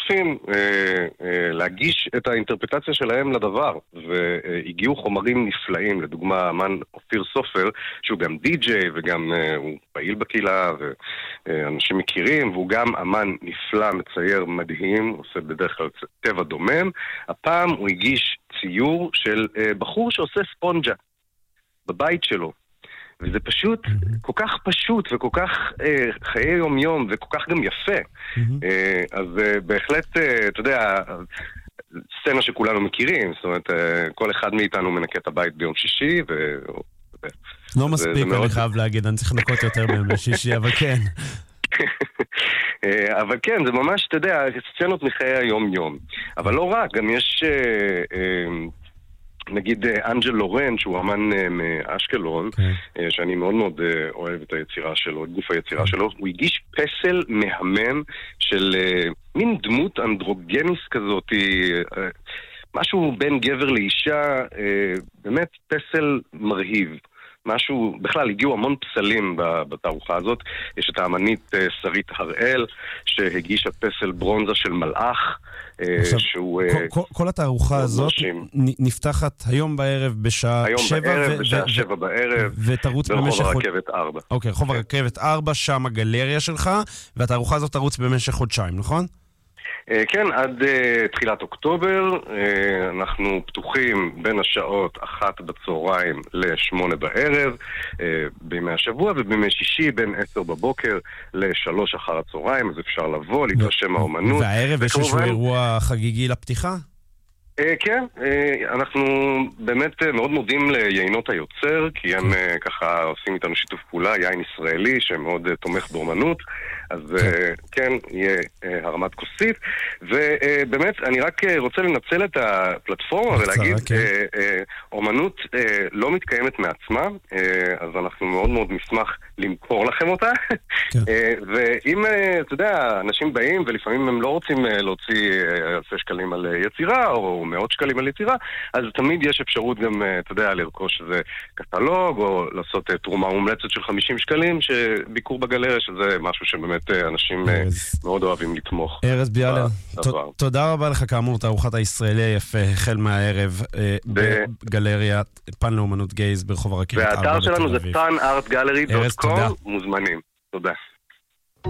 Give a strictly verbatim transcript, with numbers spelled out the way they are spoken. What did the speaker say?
שותפים אה, אה, להגיש את האינטרפטציה שלהם לדבר, והגיעו חומרים נפלאים, לדוגמה אמן אופיר סופר, שהוא גם די-ג'יי וגם אה, הוא פעיל בקהילה ואנשים מכירים, והוא גם אמן נפלא, מצייר מדהים, עושה בדרך כלל טבע דומם. הפעם הוא הגיש ציור של אה, בחור שעושה ספונג'ה בבית שלו. וזה פשוט, mm-hmm. כל כך פשוט וכל כך אה, חיי יום יום וכל כך גם יפה. Mm-hmm. אה, אז אה, בהחלט, אה, אתה יודע, סצנה שכולנו מכירים, זאת אומרת, אה, כל אחד מאיתנו מנקה את הבית ביום שישי, ו... לא מספיק, אני מאוד... חייב להגיד, אני צריך לנקות יותר ביום שישי, אבל כן. אבל כן, זה ממש, אתה יודע, סצנות מחיי היום יום. אבל לא רק, גם יש... אה, אה, נגיד אנג'ל לורן, שהוא אמן מאשקלון, okay. שאני מאוד מאוד אוהב את היצירה שלו, את גוף היצירה okay. שלו, הוא הגיש פסל מהמם של מין דמות אנדרוגניס כזאת, משהו בין גבר לאישה, באמת פסל מרהיב. משהו, בכלל הגיעו המון פסלים בתערוכה הזאת. יש את האמנית שרית הראל שהגישה פסל ברונזה של מלאך. עכשיו, שהוא, כל, כל התערוכה הזאת נפתחת היום בערב בשעה היום שבע בערב ו- בשעה ו- שבע בערב ותרוץ במשך ברחוב הרכבת ארבע. אוקיי, רחוב הרכבת ארבע, שם הגלריה שלך, והתערוכה הזאת תרוץ במשך חודשיים, נכון? כן, עד uh, תחילת אוקטובר, uh, אנחנו פתוחים בין השעות אחת בצהריים לשמונה בערב, uh, בימי השבוע, ובימי שישי בין עשר בבוקר לשלוש אחר הצהריים, אז אפשר לבוא, להתרשם מהאומנות. והערב יש איזשהו אירוע חגיגי לפתיחה? Uh, כן, uh, אנחנו באמת uh, מאוד מודים ליינות היוצר, כי הם uh, ככה עושים איתנו שיתוף פעולה, יין ישראלי שמאוד uh, תומך באומנות, אז uh, כן, יהיה uh, הרמת כוסית, ובאמת uh, אני רק uh, רוצה לנצל את הפלטפורמה ולהגיד, okay. uh, uh, אומנות uh, לא מתקיימת מעצמה, uh, אז אנחנו מאוד מאוד נשמח למכור לכם אותה, okay. uh, ואם, uh, אתה יודע, אנשים באים ולפעמים הם לא רוצים uh, להוציא אלפי uh, שקלים על uh, יצירה, או מאות שקלים על יצירה, אז תמיד יש אפשרות גם, אתה יודע, לרכוש איזה קטלוג, או לעשות תרומה מומלצת של חמישים שקלים, שביקור בגלריה, שזה משהו שבאמת אנשים מאוד אוהבים לתמוך. ארז ביאלר, תודה רבה לך, כאמור, תערוכת הישראלי היפה, החל מהערב, בגלריה, פן לאומנות גייז, ברחוב הרכבת ארבע בתל אביב. והאתר שלנו זה פן ארט גלרי דוט קום, מוזמנים. תודה.